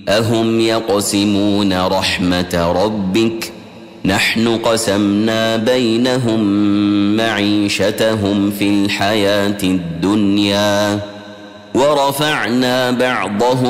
أهم يقسمون رحمة ربك نحن قسمنا بينهم معيشتهم في الحياة الدنيا ورفعنا بعضهم